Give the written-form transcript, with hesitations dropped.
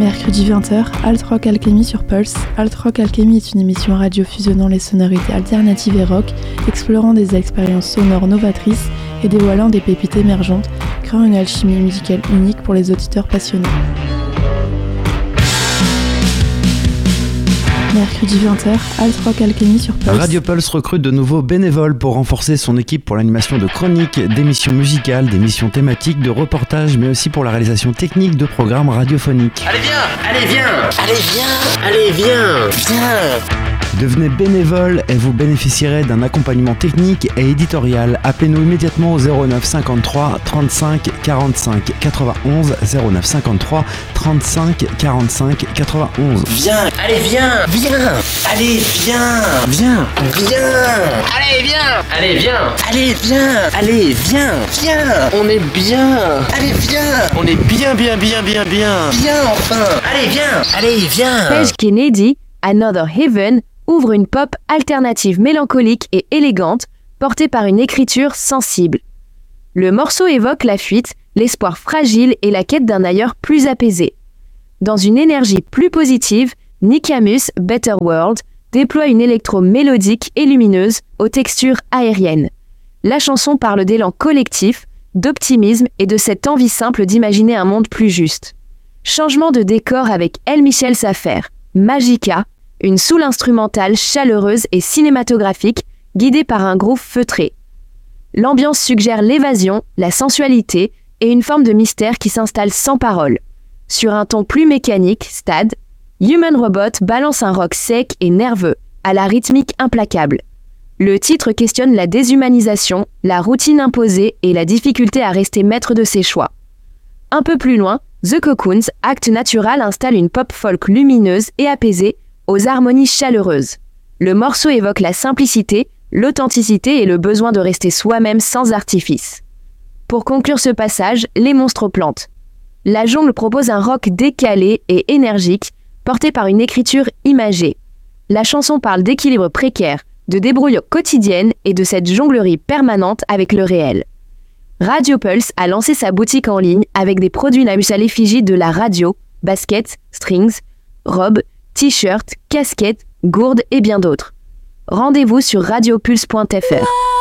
Mercredi 20h, Alt Rock Alchemy sur Pulse. Alt Rock Alchemy est une émission radio fusionnant les sonorités alternatives et rock, explorant des expériences sonores novatrices et dévoilant des pépites émergentes, créant une alchimie musicale unique pour les auditeurs passionnés. Mercredi 20h, Alt Rock Alchemy sur Pulse. Radio Pulse recrute de nouveaux bénévoles pour renforcer son équipe pour l'animation de chroniques, d'émissions musicales, d'émissions thématiques, de reportages, mais aussi pour la réalisation technique de programmes radiophoniques. Allez viens, allez viens, allez viens, allez viens, viens. Devenez bénévole et vous bénéficierez d'un accompagnement technique et éditorial. Appelez-nous immédiatement au 09 53 35 45 91 09 53 35 45 91. Viens, allez viens, viens, allez viens, viens, viens, allez viens, allez viens, allez viens, allez viens, viens, on est bien, allez viens, on est bien, viens enfin, allez viens. Page Kennedy, Another Heaven, ouvre une pop alternative mélancolique et élégante, portée par une écriture sensible. Le morceau évoque la fuite, l'espoir fragile et la quête d'un ailleurs plus apaisé. Dans une énergie plus positive, Nikamus Better World déploie une électro mélodique et lumineuse aux textures aériennes. La chanson parle d'élan collectif, d'optimisme et de cette envie simple d'imaginer un monde plus juste. Changement de décor avec El Michel Safer, Magica, une soul instrumentale chaleureuse et cinématographique guidée par un groove feutré. L'ambiance suggère l'évasion, la sensualité et une forme de mystère qui s'installe sans parole. Sur un ton plus mécanique, Stad, Human Robot balance un rock sec et nerveux, à la rythmique implacable. Le titre questionne la déshumanisation, la routine imposée et la difficulté à rester maître de ses choix. Un peu plus loin, The Cocoons, Acte Natural installe une pop folk lumineuse et apaisée, aux harmonies chaleureuses. Le morceau évoque la simplicité, l'authenticité et le besoin de rester soi-même sans artifice. Pour conclure ce passage, les monstres plantent. La jungle propose un rock décalé et énergique, porté par une écriture imagée. La chanson parle d'équilibre précaire, de débrouille quotidienne et de cette jonglerie permanente avec le réel. Radio Pulse a lancé sa boutique en ligne avec des produits Namus à l'effigie de la radio, baskets, strings, robes, t-shirts, casquettes, gourdes et bien d'autres. Rendez-vous sur radiopulse.fr.